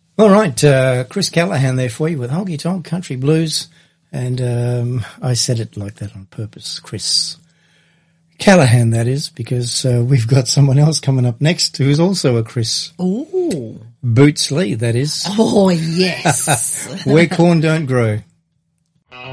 All right, Chris Callahan there for you with Honky Tonk Country Blues. And I said it like that on purpose, Chris Callahan, that is, because we've got someone else coming up next who is also a Chris. Ooh. Boots Lee, that is. Oh, yes. Where corn don't grow.